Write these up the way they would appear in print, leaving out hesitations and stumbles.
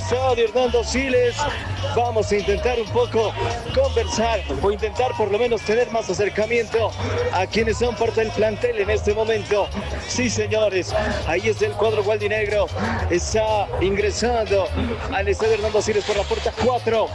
estadio Hernando Siles. Vamos a intentar un poco conversar o intentar por lo menos tener más acercamiento a quienes son parte del plantel en este momento. Sí, señores, ahí está el cuadro gualdinegro. Está ingresando al estadio Hernando Siles por la puerta 4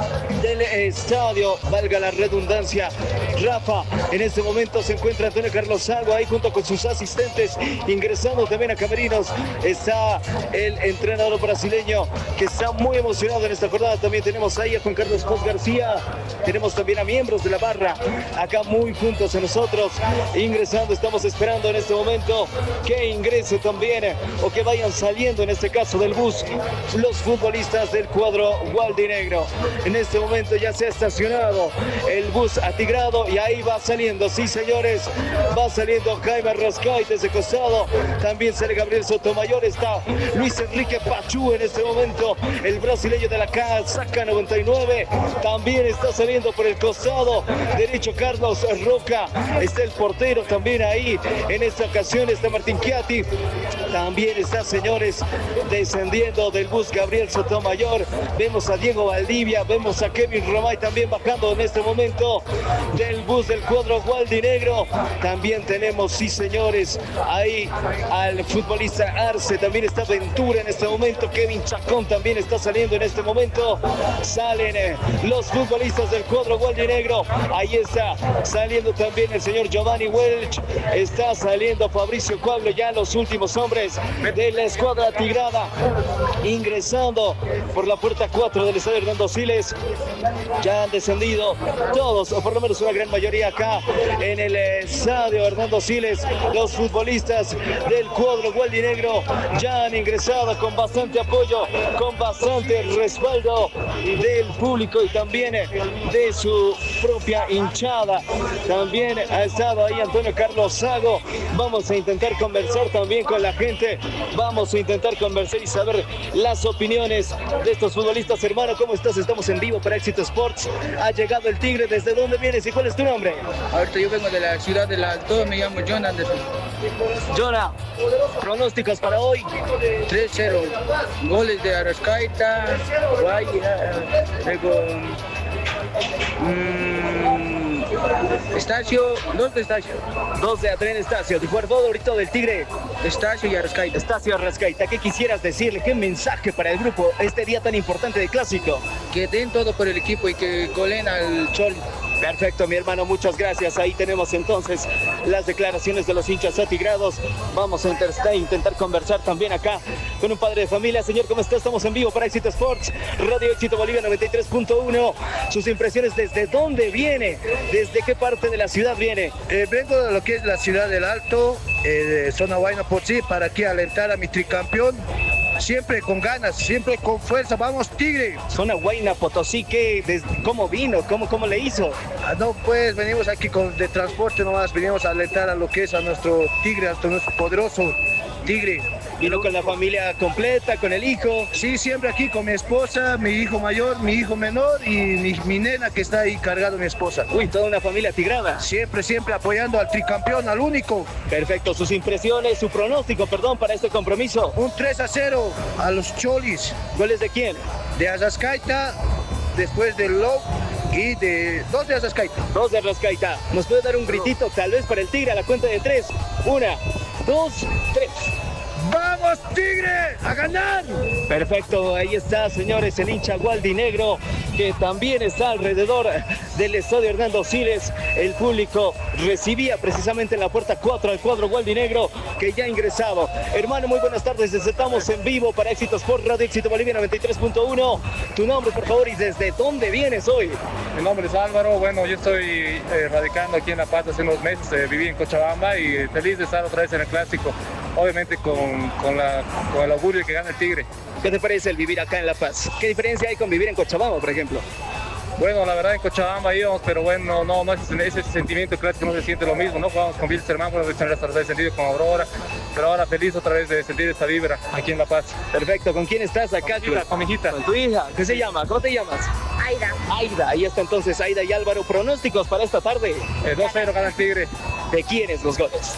del estadio, valga la redundancia. Rafa, en este momento se encuentra Antonio Carlos Sago ahí junto con sus asistentes, ingresando también a camerinos. Está el entrenador brasileño que está muy emocionado en esta jornada. También tenemos ahí a Juan Carlos Paz García, tenemos también a miembros de la barra acá muy juntos a nosotros, ingresando. Estamos esperando en este momento que ingrese también o que vayan saliendo en este caso del bus los futbolistas del cuadro gualdinegro. En este momento ya se ha estacionado el bus atigrado y ahí va saliendo, sí señores, va saliendo Jaime Arrascaite desde costado, también sale Gabriel Sotomayor, está Luis Enrique Pachú en este momento, el brasileño de la casaca 99, también está saliendo por el costado derecho Carlos Roca, está el portero también ahí, en esta ocasión está Martín Chiatti, también está, señores, descendiendo del bus Gabriel Sotomayor, vemos a Diego Valdivia, vemos a Kevin Romay también bajando en este momento del bus del cuadro gualdinegro. También tenemos, sí señores, ahí al futbolista Arce, también está Ventura en este momento, Kevin Chacón también está saliendo en este momento, salen los futbolistas del cuadro gualdinegro, ahí está saliendo también el señor Giovanni Welch, está saliendo Fabricio Pablo, ya los últimos hombres de la escuadra tigrada, ingresando por la puerta 4 del estadio Hernando Siles. Ya han descendido todos, o por lo menos una gran mayoría acá en el estadio Hernando Siles. Los futbolistas del cuadro gualdinegro ya han ingresado con bastante apoyo, con bastante respaldo del público y también de su propia hinchada. También ha estado ahí Antonio Carlos Sago. Vamos a intentar conversar también con la gente, vamos a intentar conversar y saber las opiniones de estos futbolistas. Hermano, ¿cómo estás? Estamos en vivo para Éxito Sports. Ha llegado el Tigre. ¿Desde dónde vienes y cuál es tu nombre? Ahorita yo vengo de la ciudad del Alto, me llamo John Anderson. Jonah, pronósticos para hoy. 3-0, goles de Arrascaita, Guaya, luego Estacio, 2 de Estacio. 2 de Adrián Estacio. ¿Tu jugador favorito del Tigre? Estacio y Arrascaita. Estacio Arrascaita. ¿Qué quisieras decirle? ¿Qué mensaje para el grupo este día tan importante de Clásico? Que den todo por el equipo y que goleen al Choli. Perfecto, mi hermano, muchas gracias. Ahí tenemos entonces las declaraciones de los hinchas atigrados. Vamos a intentar conversar también acá con un padre de familia. Señor, ¿cómo está? Estamos en vivo para Éxito Sports, Radio Éxito Bolivia 93.1. Sus impresiones, ¿desde dónde viene? ¿Desde qué parte de la ciudad viene? Vengo de lo que es la ciudad del Alto, zona Huayna Potosí, para aquí alentar a mi tricampeón. Siempre con ganas, siempre con fuerza. ¡Vamos, Tigre! Zona Huayna Potosí, ¿cómo vino? ¿Cómo le hizo? No, pues venimos aquí de transporte nomás, venimos a alentar a lo que es a nuestro Tigre, a nuestro poderoso Tigre. ¿Vino con la familia completa, con el hijo? Sí, siempre aquí con mi esposa, mi hijo mayor, mi hijo menor y mi nena que está ahí cargado, mi esposa. Uy, toda una familia tigrada. Siempre apoyando al tricampeón, al único. Perfecto, sus impresiones, su pronóstico, para este compromiso. Un 3-0 a los Cholis. ¿Goles de quién? De Arrascaita, después del Low y de 2 de Arrascaita. 2 de Arrascaita. ¿Nos puede dar un gritito tal vez para el Tigre a la cuenta de 3? 1, 2, 3. ¡Vamos, Tigre! ¡A ganar! Perfecto, ahí está, señores, el hincha gualdinegro que también está alrededor del estadio Hernando Siles. El público recibía precisamente en la puerta 4 al cuadro gualdinegro que ya ha ingresado. Hermano, muy buenas tardes, estamos en vivo para Éxito Sport, Radio Éxito Bolivia 93.1. Tu nombre, por favor, y desde dónde vienes hoy. Mi nombre es Álvaro, bueno, yo estoy radicando aquí en La Paz hace unos meses, viví en Cochabamba y feliz de estar otra vez en el Clásico, obviamente con el augurio que gana el Tigre. ¿Qué te parece el vivir acá en La Paz? ¿Qué diferencia hay con vivir en Cochabamba, por ejemplo? Bueno, la verdad en Cochabamba íbamos, pero bueno, no ese sentimiento clásico no se siente lo mismo, ¿no? Jugamos con Wilstermann, bueno, de sentido con Aurora, pero ahora feliz otra vez de sentir esta vibra aquí en La Paz. Perfecto, ¿con quién estás acá? Con mi hijita. Con tu hija, ¿qué se llama? ¿Cómo te llamas? Aida. Aida, ahí está entonces Aida y Álvaro. ¿Pronósticos para esta tarde? 2-0 gana el Tigre. ¿De quiénes los goles?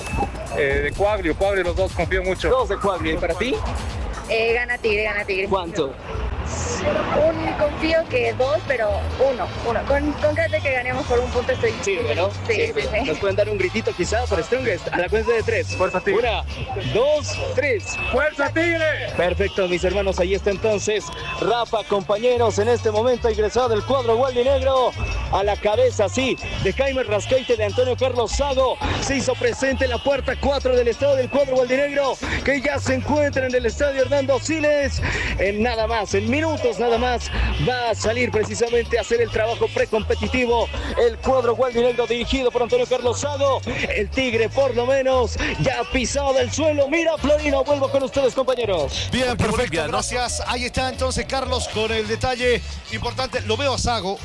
De Coaglio, los dos, confío mucho. 2 de Coaglio, ¿y para ti? Gana Tigre. ¿Cuánto? Confío que 2, pero 1. Con que ganemos por un punto estoy. Sí, ¿no? Sí. ¿Nos pueden dar un gritito quizá por Strongest? A la cuenta de 3. Fuerza Tigre. 1, 2, 3. ¡Fuerza Tigre! Perfecto, mis hermanos, ahí está entonces Rafa, compañeros, en este momento ha ingresado del cuadro gualdinegro a la cabeza, sí, de Jaime Rascaite, de Antonio Carlos Sago. Se hizo presente en la puerta 4 del estadio del cuadro gualdinegro, que ya se encuentra en el estadio Hernando Siles. En nada más, en minutos nada más, va a salir precisamente a hacer el trabajo precompetitivo el cuadro gualdinegro dirigido por Antonio Carlos Sago. El Tigre, por lo menos, ya ha pisado del suelo. Mira, Florino, vuelvo con ustedes, compañeros. Bien, perfecto, gracias. Ahí está entonces Carlos con el detalle importante. Lo veo a Sago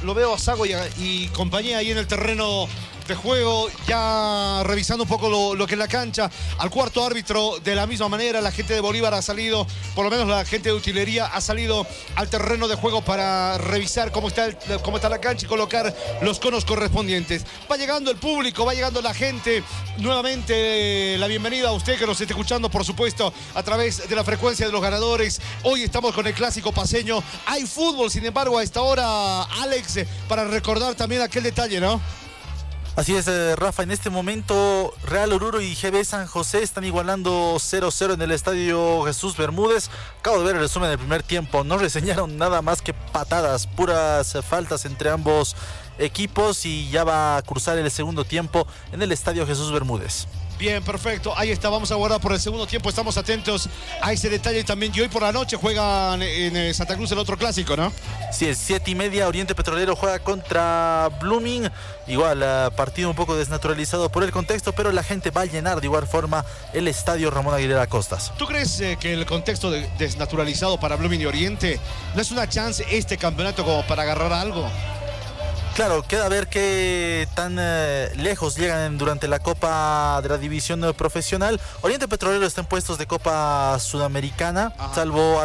y compañía ahí en el terreno de juego, ya revisando un poco lo que es la cancha. Al cuarto árbitro, de la misma manera, la gente de Bolívar ha salido, por lo menos la gente de utilería ha salido al terreno de juego para revisar cómo está la cancha y colocar los conos correspondientes. Va llegando el público, va llegando la gente. Nuevamente la bienvenida a usted que nos esté escuchando, por supuesto, a través de la frecuencia de los ganadores. Hoy estamos con el clásico paceño. Hay fútbol, sin embargo, a esta hora, Alex, para recordar también aquel detalle, ¿no? Así es, Rafa, en este momento Real Oruro y GB San José están igualando 0-0 en el estadio Jesús Bermúdez. Acabo de ver el resumen del primer tiempo, no reseñaron nada más que patadas, puras faltas entre ambos equipos y ya va a cruzar el segundo tiempo en el estadio Jesús Bermúdez. Bien, perfecto. Ahí está, vamos a guardar por el segundo tiempo. Estamos atentos a ese detalle también. Y hoy por la noche juegan en Santa Cruz el otro clásico, ¿no? Sí, es 7:30. Oriente Petrolero juega contra Blooming. Igual, partido un poco desnaturalizado por el contexto, pero la gente va a llenar de igual forma el estadio Ramón Aguilera Costas. ¿Tú crees que el contexto desnaturalizado para Blooming y Oriente no es una chance este campeonato como para agarrar algo? Claro, queda ver qué tan lejos llegan durante la Copa de la División Profesional. Oriente Petrolero está en puestos de Copa Sudamericana. Ajá. Salvo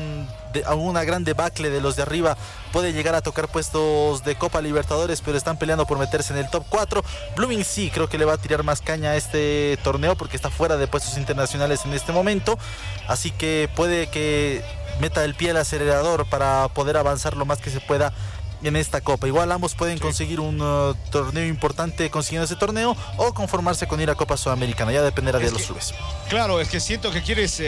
alguna gran debacle de los de arriba, puede llegar a tocar puestos de Copa Libertadores, pero están peleando por meterse en el top 4. Blooming sí, creo que le va a tirar más caña a este torneo porque está fuera de puestos internacionales en este momento. Así que puede que meta el pie al acelerador para poder avanzar lo más que se pueda en esta Copa. Igual ambos pueden conseguir un torneo importante consiguiendo ese torneo o conformarse con ir a Copa Sudamericana, ya dependerá de los clubes. Claro, es que siento que quieres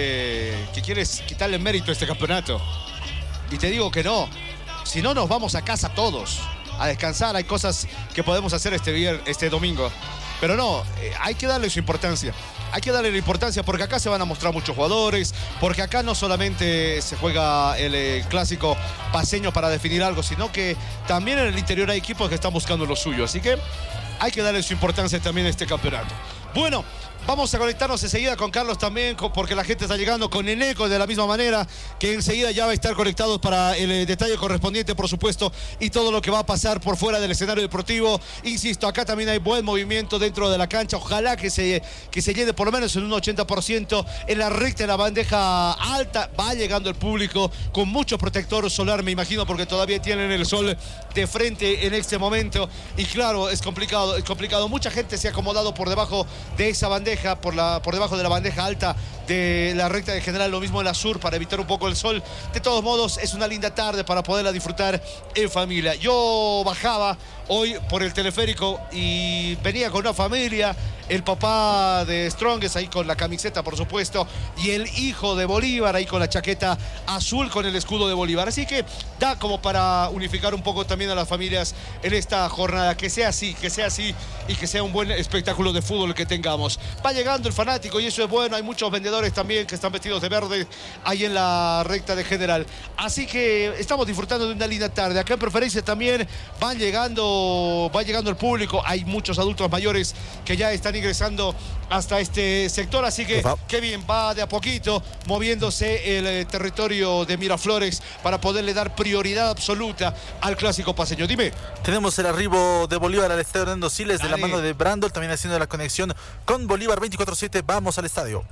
quitarle mérito a este campeonato y te digo que no, si no nos vamos a casa todos a descansar. Hay cosas que podemos hacer este domingo, pero no, hay que darle su importancia. Hay que darle la importancia porque acá se van a mostrar muchos jugadores, porque acá no solamente se juega el clásico paceño para definir algo, sino que también en el interior hay equipos que están buscando lo suyo. Así que hay que darle su importancia también a este campeonato. Bueno, vamos a conectarnos enseguida con Carlos también, porque la gente está llegando con Eneco de la misma manera, que enseguida ya va a estar conectados para el detalle correspondiente, por supuesto, y todo lo que va a pasar por fuera del escenario deportivo. Insisto, acá también hay buen movimiento dentro de la cancha. Ojalá que se llene por lo menos en un 80%. En la recta de la bandeja alta va llegando el público con mucho protector solar, me imagino, porque todavía tienen el sol de frente en este momento. Y claro, es complicado. Mucha gente se ha acomodado por debajo de esa bandeja, por debajo de la bandeja alta de la recta de General, lo mismo en la sur, para evitar un poco el sol. De todos modos, es una linda tarde para poderla disfrutar en familia. Yo bajaba hoy por el teleférico y venía con una familia, el papá de Strongest ahí con la camiseta, por supuesto, y el hijo de Bolívar ahí con la chaqueta azul con el escudo de Bolívar. Así que da como para unificar un poco también a las familias en esta jornada. Que sea así y que sea un buen espectáculo de fútbol que tengamos. Va llegando el fanático y eso es bueno. Hay muchos vendedores también que están vestidos de verde ahí en la recta de General. Así que estamos disfrutando de una linda tarde. Acá en Preferencia también va llegando el público. Hay muchos adultos mayores que ya están ingresando hasta este sector, así que qué bien, va de a poquito moviéndose el territorio de Miraflores para poderle dar prioridad absoluta al clásico paceño. Dime. Tenemos el arribo de Bolívar al estadio Hernando Siles de la mano de Brandol, también haciendo la conexión con Bolívar 24/7. Vamos al estadio.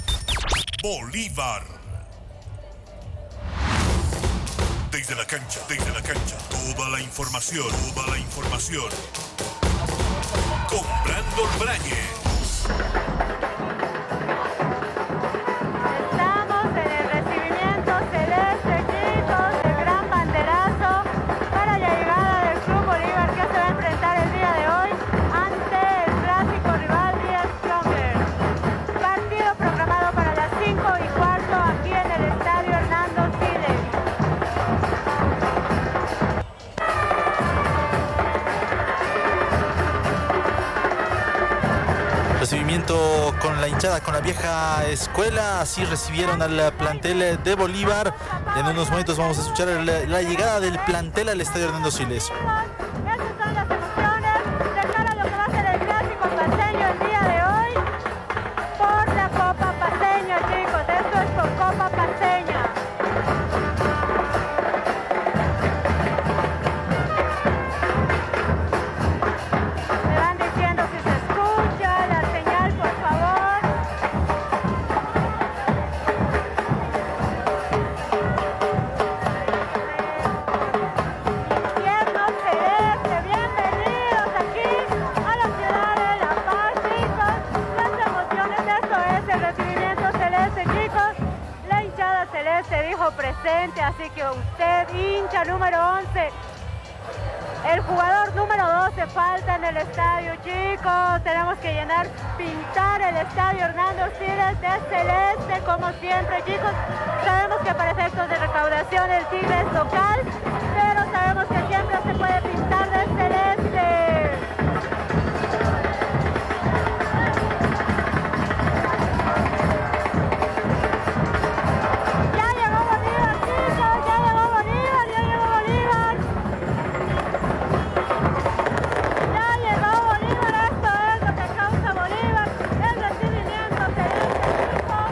Bolívar. Desde la cancha, toda la información. Con Brandol Brañez. Estamos en el recibimiento celeste, chicos. la hinchada, con la vieja escuela. Así recibieron al plantel de Bolívar. En unos momentos vamos a escuchar la llegada del plantel al estadio Hernando Siles. Estas son las emociones de cara a lo que va a ser el clásico paceño el día de hoy por la Copa Paceña, chicos. Esto es por Copa Paceña. Me van diciendo si se escucha la señal, por favor. Infierno celeste, bienvenidos aquí a la ciudad de La Paz, chicos. Las emociones, esto es el recibimiento celeste, chicos. La hinchada celeste dijo presente, así que usted, hincha número 11, el jugador número 12 falta en el estadio, chicos. Tenemos que pintar el estadio Hernando Siles de celeste, como siempre, chicos. Sabemos que para efectos de recaudación el Tigre es local, pero sabemos que siempre se puede pintar de celeste. Ya llegó Bolívar, chicos, ya llegó Bolívar, ya llegó Bolívar. Ya llegó Bolívar, esto es lo que causa Bolívar, el recibimiento celeste, chicos.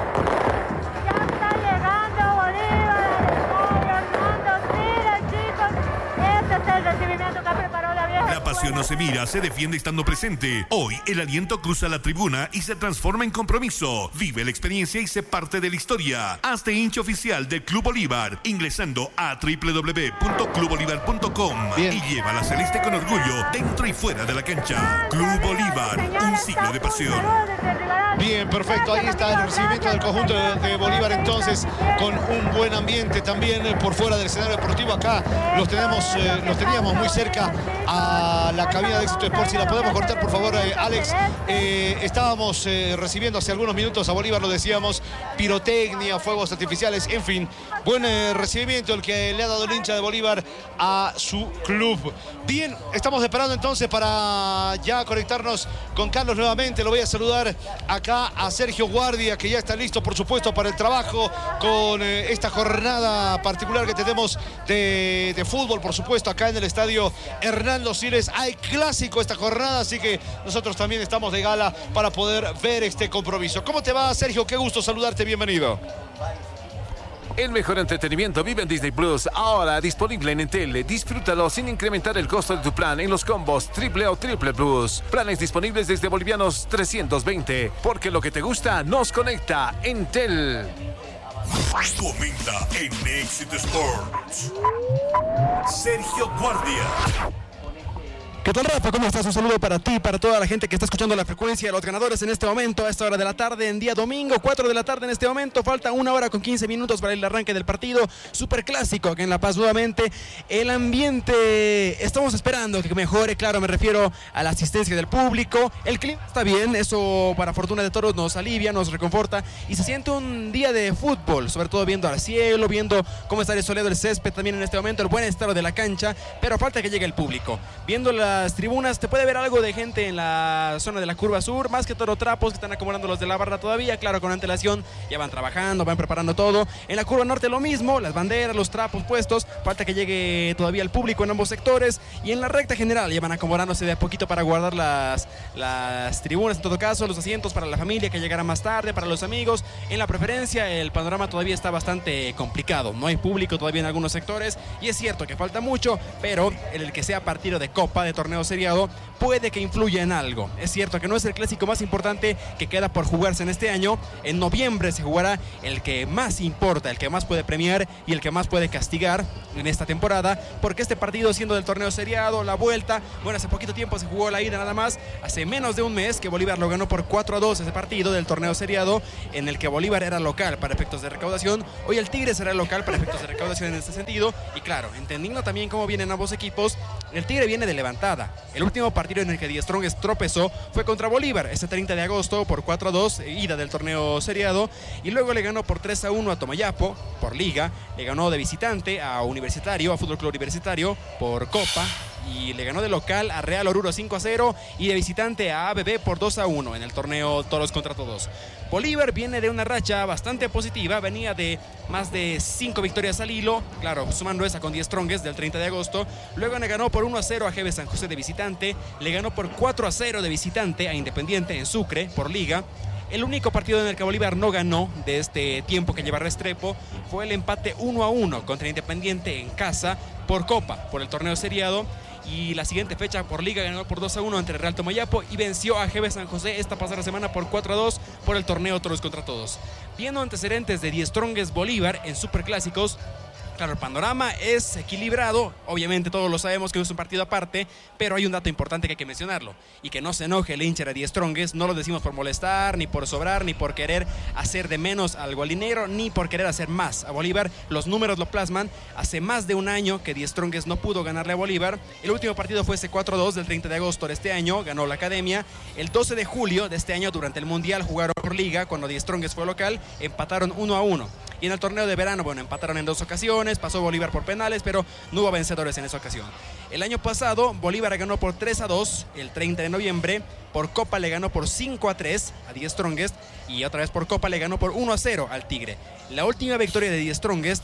Ya está llegando Bolívar al estadio Hernando Siles, chicos. Este es el recibimiento que preparó la vieja La pasión no se mira, se defiende estando presente. Hoy el aliento cruza la tribuna y se transforma en compromiso. Vive la experiencia y sé parte de la historia. Hazte hincha oficial del Club Bolívar ingresando a www.clubbolivar.com y lleva la celeste con orgullo dentro y fuera de la cancha. Club Bolívar, un siglo de pasión. Bien, perfecto. Ahí está el recibimiento del conjunto de Bolívar, entonces, con un buen ambiente también por fuera del escenario deportivo. Acá los teníamos muy cerca a la cabina de Éxito Sports. Si la podemos cortar, por favor, Alex. Estábamos recibiendo hace algunos minutos a Bolívar, lo decíamos, pirotecnia, fuegos artificiales, en fin. Buen recibimiento el que le ha dado el hincha de Bolívar a su club. Bien, estamos esperando entonces para ya conectarnos con Carlos nuevamente. Lo voy a saludar acá a Sergio Guardia, que ya está listo, por supuesto, para el trabajo con esta jornada particular que tenemos de fútbol, por supuesto, acá en el estadio Hernando Siles. Hay clásico esta jornada, así que nosotros también estamos de gala para poder ver este compromiso. ¿Cómo te va, Sergio? Qué gusto saludarte, bienvenido. El mejor entretenimiento vive en Disney Plus, ahora disponible en Entel. Disfrútalo sin incrementar el costo de tu plan en los combos Triple o Triple Plus. Planes disponibles desde bolivianos 320, porque lo que te gusta nos conecta. Entel. Comenta en Éxito Sports. Sergio Guardia. ¿Qué tal, Rafa? ¿Cómo estás? Un saludo para ti, para toda la gente que está escuchando la frecuencia de los ganadores en este momento, a esta hora de la tarde, en día domingo, 4 de la tarde en este momento. Falta 1 hora con 15 minutos para el arranque del partido. Súper clásico aquí en La Paz nuevamente. El ambiente, estamos esperando que mejore, claro, me refiero a la asistencia del público. El clima está bien, eso para fortuna de todos nos alivia, nos reconforta y se siente un día de fútbol, sobre todo viendo al cielo, viendo cómo está soleado el césped también en este momento, el buen estado de la cancha, pero falta que llegue el público. Viendo las tribunas, te puede ver algo de gente en la zona de la curva sur, más que todo trapos que están acomodando los de la barra todavía, claro, con antelación, ya van trabajando, van preparando todo. En la curva norte lo mismo, las banderas, los trapos puestos, falta que llegue todavía el público en ambos sectores, y en la recta general ya van acomodándose de a poquito para guardar las tribunas, en todo caso, los asientos para la familia que llegará más tarde, para los amigos. En la preferencia el panorama todavía está bastante complicado, no hay público todavía en algunos sectores, y es cierto que falta mucho, pero el que sea partido de copa, de torneo seriado, puede que influya en algo. Es cierto que no es el clásico más importante que queda por jugarse en este año. En noviembre se jugará el que más importa, el que más puede premiar y el que más puede castigar en esta temporada, porque este partido, siendo del torneo seriado, la vuelta, bueno, hace poquito tiempo se jugó la ida nada más, hace menos de un mes que Bolívar lo ganó por 4-2 ese partido del torneo seriado, en el que Bolívar era local para efectos de recaudación. Hoy el Tigre será local para efectos de recaudación en este sentido, y claro, entendiendo también cómo vienen ambos equipos, el Tigre viene de levantada. El último partido en el que Die Strongest tropezó fue contra Bolívar, ese 30 de agosto por 4-2, ida del torneo seriado, y luego le ganó por 3-1 a Tomayapo por liga, le ganó de visitante a Universitario, a Fútbol Club Universitario por Copa, y le ganó de local a Real Oruro 5-0 y de visitante a ABB por 2-1 en el torneo Todos contra Todos. Bolívar viene de una racha bastante positiva, venía de más de 5 victorias al hilo, claro, sumando esa con 10 Strongest del 30 de agosto, luego le ganó por 1-0 a GB San José de visitante, le ganó por 4-0 de visitante a Independiente en Sucre por liga. El único partido en el que Bolívar no ganó de este tiempo que lleva Restrepo fue el empate 1-1 contra Independiente en casa por Copa, por el torneo seriado. Y la siguiente fecha por liga ganó por 2-1 ante Real Tomayapo y venció a GB San José esta pasada semana por 4-2 por el torneo Todos contra Todos. Viendo antecedentes de Die Strongest Bolívar en superclásicos, claro, el panorama es equilibrado, obviamente todos lo sabemos que es un partido aparte, pero hay un dato importante que hay que mencionarlo, y que no se enoje el hincha de Die Strongest, no lo decimos por molestar, ni por sobrar, ni por querer hacer de menos al gualinegro, ni por querer hacer más a Bolívar, los números lo plasman, hace más de un año que Die Strongest no pudo ganarle a Bolívar, el último partido fue ese 4-2 del 30 de agosto de este año, ganó la Academia, el 12 de julio de este año durante el Mundial jugaron por liga, cuando Die Strongest fue local, empataron 1-1. Y en el torneo de verano, bueno, empataron en 2 ocasiones, pasó Bolívar por penales, pero no hubo vencedores en esa ocasión. El año pasado, Bolívar ganó por 3-2 el 30 de noviembre, por Copa le ganó por 5-3 a Die Strongest y otra vez por Copa le ganó por 1-0 al Tigre. La última victoria de Die Strongest,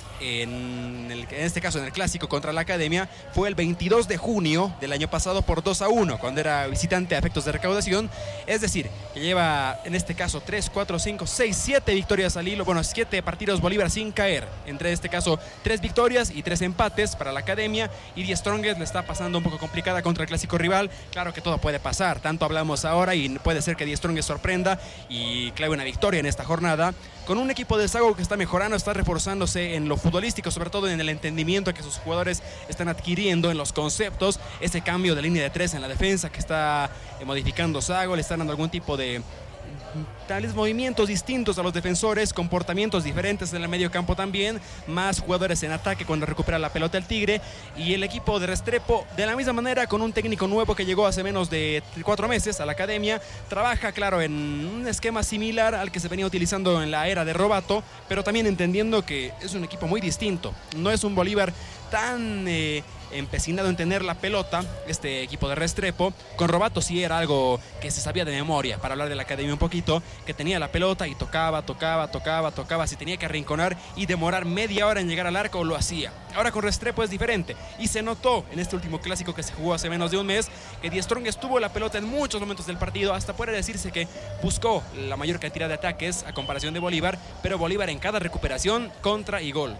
en este caso en el clásico contra la Academia, fue el 22 de junio del año pasado por 2-1, cuando era visitante a efectos de recaudación. Es decir, que lleva en este caso 3, 4, 5, 6, 7 victorias al hilo, bueno, 7 partidos Bolívar sin caer. Entre este caso 3 victorias y 3 empates para la Academia, y Die Strongest le está pasando un poco complicada contra el clásico rival. Claro que todo puede pasar, tanto hablamos ahora y puede ser que Die Strongest sorprenda y clave una victoria en esta jornada, con un equipo de Sago que está mejorando, está reforzándose en lo futbolístico, sobre todo en el entendimiento que sus jugadores están adquiriendo, en los conceptos, ese cambio de línea de 3 en la defensa que está modificando Sago, le están dando algún tipo de tales movimientos distintos a los defensores, comportamientos diferentes en el medio campo también, más jugadores en ataque cuando recupera la pelota el Tigre, y el equipo de Restrepo de la misma manera con un técnico nuevo que llegó hace menos de 4 meses a la Academia, trabaja claro en un esquema similar al que se venía utilizando en la era de Robato, pero también entendiendo que es un equipo muy distinto, no es un Bolívar tan empecinado en tener la pelota, este equipo de Restrepo. Con Robato sí era algo que se sabía de memoria, para hablar de la Academia un poquito, que tenía la pelota y tocaba, si tenía que arrinconar y demorar media hora en llegar al arco, lo hacía. Ahora con Restrepo es diferente, y se notó en este último clásico que se jugó hace menos de un mes, que Die Strongest tuvo la pelota en muchos momentos del partido, hasta puede decirse que buscó la mayor cantidad de ataques a comparación de Bolívar, pero Bolívar en cada recuperación, contra y gol,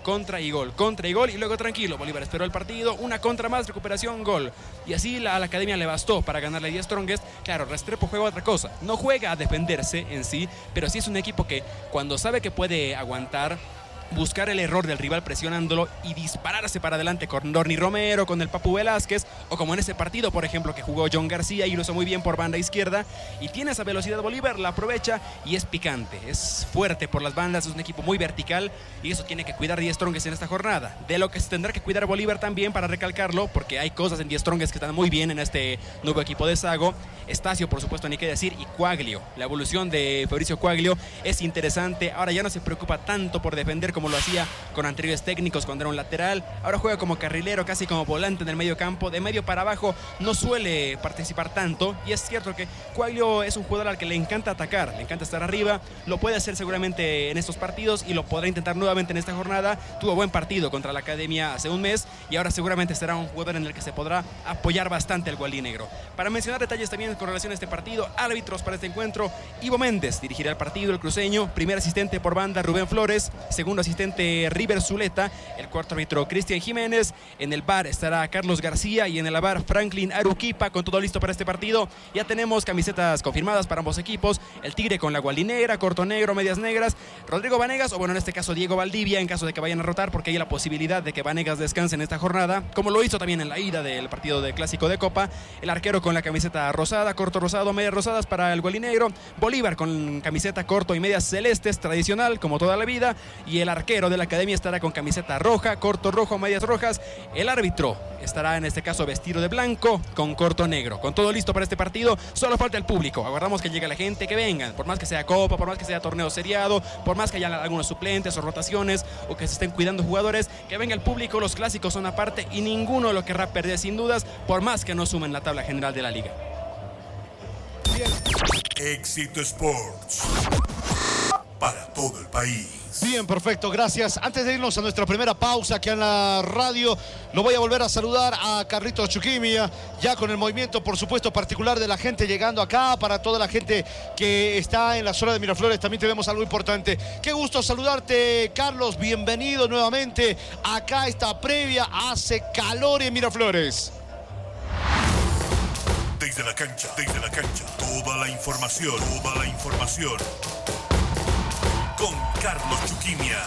y luego tranquilo, Bolívar esperó el partido, una contra más, recuperación, gol. Y así a la Academia le bastó para ganarle a Die Strongest. Claro, Restrepo juega otra cosa. No juega a defenderse en sí, pero sí es un equipo que cuando sabe que puede aguantar, buscar el error del rival presionándolo y dispararse para adelante con Dorni Romero, con el Papu Velázquez, o como en ese partido, por ejemplo, que jugó John García y lo hizo muy bien por banda izquierda, y tiene esa velocidad Bolívar, la aprovecha y es picante, es fuerte por las bandas, es un equipo muy vertical, y eso tiene que cuidar Die Strongest en esta jornada. De lo que se tendrá que cuidar Bolívar también, para recalcarlo, porque hay cosas en Die Strongest que están muy bien en este nuevo equipo de Sago. Estacio, por supuesto, ni qué decir, y Quaglio. La evolución de Fabricio Quaglio es interesante. Ahora ya no se preocupa tanto por defender como lo hacía con anteriores técnicos cuando era un lateral. Ahora juega como carrilero, casi como volante en el medio campo. De medio para abajo no suele participar tanto, y es cierto que Quaglio es un jugador al que le encanta atacar, le encanta estar arriba. Lo puede hacer seguramente en estos partidos y lo podrá intentar nuevamente en esta jornada. Tuvo buen partido contra la Academia hace un mes y ahora seguramente será un jugador en el que se podrá apoyar bastante al gualinegro. Para mencionar detalles también con relación a este partido, árbitros para este encuentro: Ivo Méndez dirigirá el partido, el cruceño. Primer asistente por banda, Rubén Flores. Segundo asistente, River Zuleta. El cuarto árbitro, Cristian Jiménez. En el VAR estará Carlos García y en el VAR Franklin Aruquipa, con todo listo para este partido. Ya tenemos camisetas confirmadas para ambos equipos: el Tigre con la gualinegra, corto negro, medias negras, Rodrigo Vanegas, o bueno, en este caso Diego Valdivia, en caso de que vayan a rotar, porque hay la posibilidad de que Vanegas descanse en esta jornada, como lo hizo también en la ida del partido de Clásico de Copa. El arquero con la camiseta rosada, corto rosado, medias rosadas para el gualinegro. Bolívar con camiseta corto y medias celestes, tradicional como toda la vida, y el arquero de la academia estará con camiseta roja, corto rojo, medias rojas. El árbitro estará en este caso vestido de blanco con corto negro. Con todo listo para este partido, solo falta el público. Aguardamos que llegue la gente, que vengan, por más que sea copa, por más que sea torneo seriado, por más que haya algunos suplentes o rotaciones o que se estén cuidando jugadores, que venga el público. Los clásicos son aparte y ninguno lo querrá perder sin dudas, por más que no sumen la tabla general de la liga. Éxito Sports para todo el país. Bien, perfecto, gracias. Antes de irnos a nuestra primera pausa aquí en la radio, lo voy a volver a saludar a Carlitos Chuquimia, ya con el movimiento, por supuesto, particular de la gente llegando acá. Para toda la gente que está en la zona de Miraflores, también tenemos algo importante. Qué gusto saludarte, Carlos, bienvenido nuevamente. Acá esta previa, hace calor en Miraflores. Desde la cancha, toda la información. Con Carlos Chuquimia.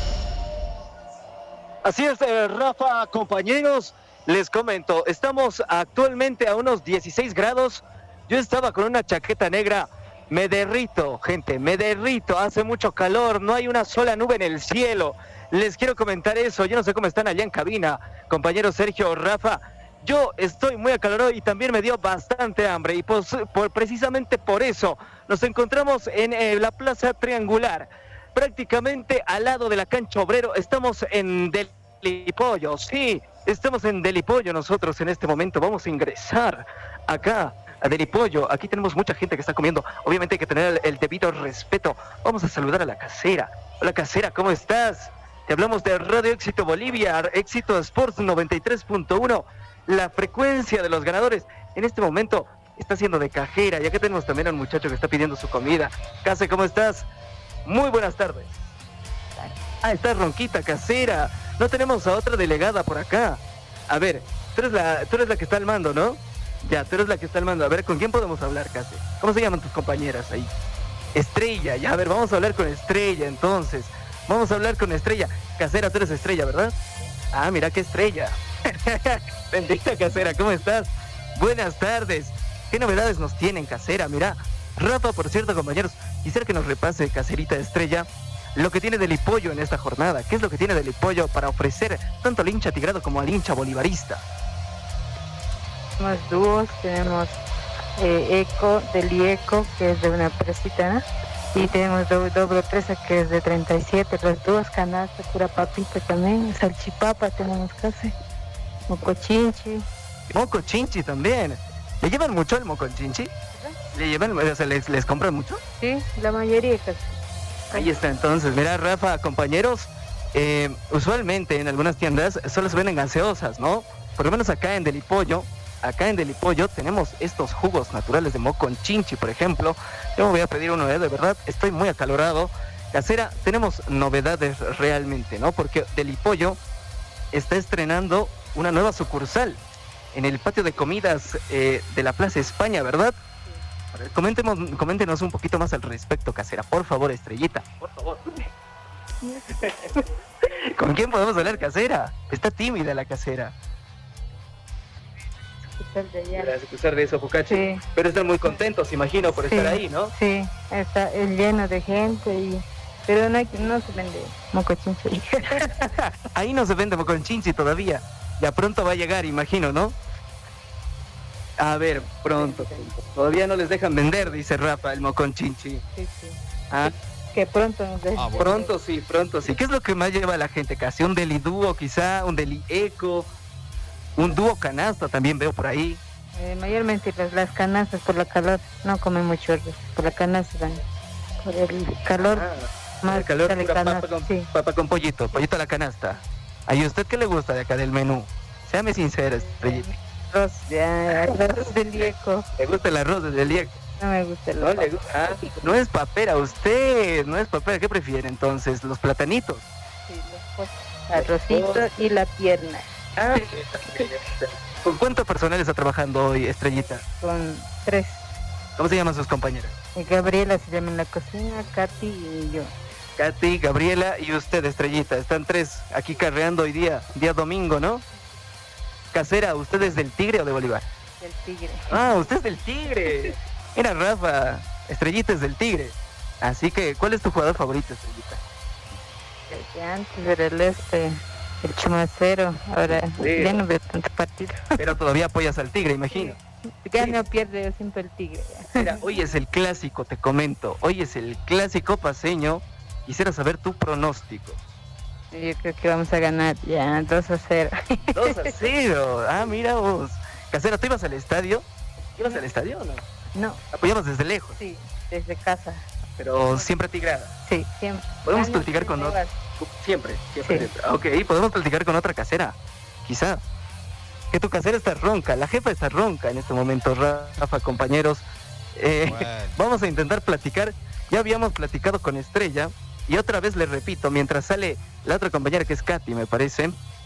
Así es, Rafa, compañeros, les comento, estamos actualmente a unos 16 grados. Yo estaba con una chaqueta negra, me derrito, gente, me derrito, hace mucho calor, no hay una sola nube en el cielo. Les quiero comentar eso, yo no sé cómo están allá en cabina, compañeros Sergio, Rafa. Yo estoy muy acalorado y también me dio bastante hambre y precisamente por eso nos encontramos en la Plaza Triangular, prácticamente al lado de la cancha Obrero. Estamos en Delipollo, sí, estamos en Delipollo nosotros en este momento. Vamos a ingresar acá a Delipollo. Aquí tenemos mucha gente que está comiendo, obviamente hay que tener el debido respeto. Vamos a saludar a la casera. Hola, casera, ¿cómo estás? Te hablamos de Radio Éxito Bolivia, Éxito Sports 93.1. La frecuencia de los ganadores en este momento está siendo de cajera. Y acá tenemos también a un muchacho que está pidiendo su comida. Case, ¿cómo estás? Muy buenas tardes. Ah, está ronquita, casera. No tenemos a otra delegada por acá. A ver, tú eres la que está al mando, ¿no? Ya, tú eres la que está al mando. A ver, ¿con quién podemos hablar, Case? ¿Cómo se llaman tus compañeras ahí? Estrella, ya, a ver, vamos a hablar con Estrella entonces. Vamos a hablar con Estrella. Casera, tú eres Estrella, ¿verdad? Ah, mira qué Estrella. Bendita, casera, ¿cómo estás? Buenas tardes. ¿Qué novedades nos tienen, casera? Mira, Rafa, por cierto, compañeros, quisiera que nos repase, caserita Estrella, lo que tiene Delipollo en esta jornada. ¿Qué es lo que tiene Delipollo para ofrecer tanto al hincha tigrado como al hincha bolivarista? Tenemos dúos, tenemos Delieco, que es de una presita, ¿no? Y tenemos doble presa, que es de 37, los dúos, canasta, pura papita también, salchipapa tenemos casi. Mocochinchi. Mocochinchi también. ¿Le llevan mucho el mocochinchi? ¿Le llevan, o sea, les compran mucho? Sí, la mayoría casi. Ahí está entonces. Mira, Rafa, compañeros, usualmente en algunas tiendas solo se venden gaseosas, ¿no? Por lo menos acá en Delipollo tenemos estos jugos naturales de Mocochinchi, por ejemplo. Yo me voy a pedir uno, de verdad, estoy muy acalorado. Casera, tenemos novedades realmente, ¿no? Porque Delipollo está estrenando una nueva sucursal en el patio de comidas de la Plaza España, ¿verdad? A ver, coméntenos un poquito más al respecto, casera. Por favor, Estrellita, por favor. ¿Con quién podemos hablar, casera? Está tímida la casera. La sucursal de Sopucachi. Sí. Pero están muy contentos, imagino, por estar ahí, ¿no? Sí, está lleno de gente pero no se vende mocochinchi. Ahí no se vende mocochinchi todavía. Ya pronto va a llegar, imagino, ¿no? A ver, pronto. Todavía no les dejan vender, dice Rafa, el mocochinchi. Sí. Ah. Que pronto nos dejan. Bueno. Pronto sí. ¿Qué es lo que más lleva a la gente? Casi un delidúo, quizá, un delieco, un dúo canasta también veo por ahí. Mayormente las canastas por la calor, no comen mucho por la canasta, por el calor. Más el calor, papa con pollito a la canasta. ¿A usted qué le gusta de acá del menú? Séame sincera, Estrellita. Arroz del Lieco. ¿Le gusta el arroz del Lieco? No me gusta el arroz. No es papera usted, no es papera. ¿Qué prefiere entonces? ¿Los platanitos? Sí, arrocito y la pierna. ¿Con cuánto personal está trabajando hoy, Estrellita? Con 3. ¿Cómo se llaman sus compañeras? Gabriela se llama en la cocina, Katy y yo. Katy, Gabriela y usted, Estrellita. Están 3 aquí carreando hoy día domingo, ¿no? Casera, ¿usted es del Tigre o de Bolívar? Del Tigre. Ah, usted es del Tigre. Mira, Rafa, Estrellita es del Tigre. Así que, ¿cuál es tu jugador favorito, Estrellita? Antes era el Chumacero, ahora ya no veo tanto partido. Pero todavía apoyas al Tigre, imagino. Gana o pierde, yo siempre el Tigre. Mira, hoy es el clásico, te comento. Hoy es el clásico paceño. Quisiera saber tu pronóstico. Yo creo que vamos a ganar ya 2-0. 2-0. Ah, mira vos. Casero, ¿tú ibas al estadio? ¿Ibas al estadio o no? No. Apoyamos desde lejos. Sí, desde casa. Pero siempre tigrada. Sí, siempre. Podemos platicar con otra. Siempre. Sí. Ok, podemos platicar con otra casera. Quizá. Que tu casera está ronca, la jefa está ronca en este momento, Rafa, compañeros. Bueno. Vamos a intentar platicar. Ya habíamos platicado con Estrella. Y otra vez les repito, mientras sale la otra compañera que es Katy, me parece,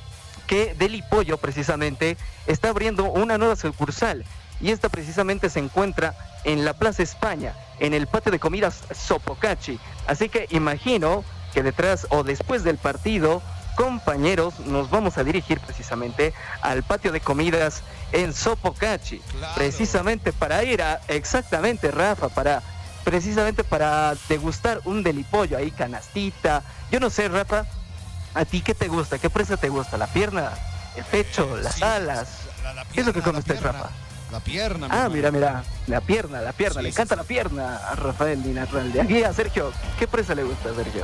que Deli Pollo precisamente está abriendo una nueva sucursal. Y esta precisamente se encuentra en la Plaza España, en el patio de comidas Sopocachi. Así que imagino que detrás o después del partido, compañeros, nos vamos a dirigir precisamente al patio de comidas en Sopocachi. Claro. Precisamente para ir a, exactamente Rafa, precisamente para degustar un delipollo ahí, canastita. Yo no sé, Rafa, ¿a ti qué te gusta? ¿Qué presa te gusta? ¿La pierna? ¿El pecho? ¿Las alas? Pierna, ¿Qué es lo que come usted, Rafa? La pierna. Ah, mira, la pierna. Sí, le encanta la pierna a Rafael Dinarralde. Aquí a Sergio, ¿qué presa le gusta, Sergio?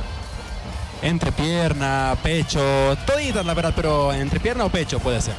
Entre pierna, pecho, toditas la verdad, pero entre pierna o pecho puede ser.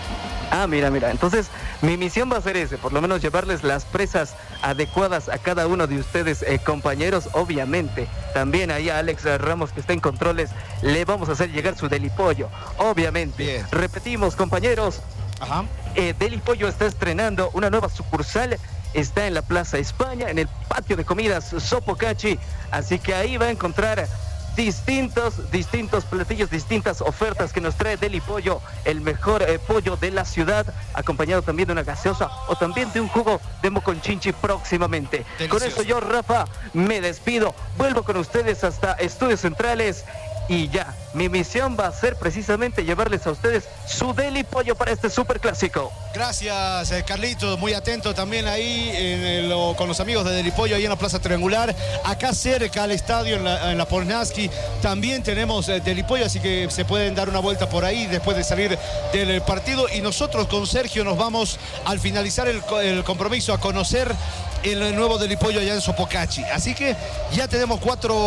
Ah, mira, entonces mi misión va a ser ese, por lo menos llevarles las presas adecuadas a cada uno de ustedes, compañeros. Obviamente, también ahí a Alex Ramos, que está en controles, le vamos a hacer llegar su delipollo, obviamente. Bien. Repetimos, compañeros. Ajá. Delipollo está estrenando una nueva sucursal, está en la Plaza España, en el patio de comidas Sopocachi, así que ahí va a encontrar distintos platillos, distintas ofertas que nos trae Delipollo, el mejor pollo de la ciudad, acompañado también de una gaseosa o también de un jugo de moconchinchi próximamente. Delicioso. Con eso yo, Rafa, me despido, vuelvo con ustedes hasta Estudios Centrales. Y ya, mi misión va a ser precisamente llevarles a ustedes su Delipollo para este superclásico. Gracias, Carlito, muy atento también ahí con los amigos de Delipollo ahí en la Plaza Triangular. Acá cerca al estadio, en la Polnaski, también tenemos Delipollo, así que se pueden dar una vuelta por ahí después de salir del partido. Y nosotros con Sergio nos vamos al finalizar el compromiso a conocer el nuevo Delipollo allá en Sopocachi. Así que ya tenemos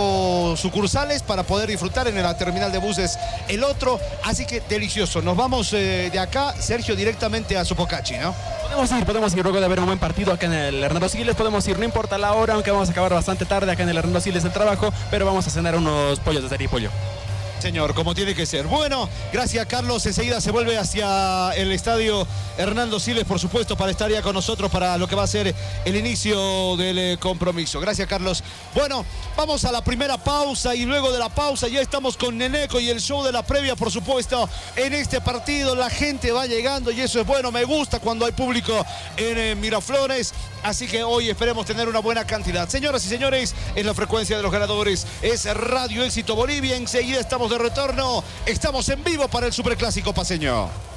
4 sucursales para poder disfrutar, en la terminal de buses el otro, así que delicioso. Nos vamos de acá, Sergio, directamente a Sopocachi, ¿no? Podemos ir luego de ver un buen partido acá en el Hernando Siles, podemos ir, no importa la hora, aunque vamos a acabar bastante tarde acá en el Hernando Siles el trabajo, pero vamos a cenar unos pollos de Delipollo. Señor, como tiene que ser. Bueno, gracias, Carlos. Enseguida se vuelve hacia el estadio Hernando Siles, por supuesto, para estar ya con nosotros para lo que va a ser el inicio del compromiso. Gracias, Carlos. Bueno, vamos a la primera pausa y luego de la pausa ya estamos con Neneco y el show de la previa, por supuesto, en este partido. La gente va llegando y eso es bueno. Me gusta cuando hay público en Miraflores. Así que hoy esperemos tener una buena cantidad. Señoras y señores, es la frecuencia de los ganadores. Es Radio Éxito Bolivia. Enseguida estamos de retorno. Estamos en vivo para el Superclásico paceño.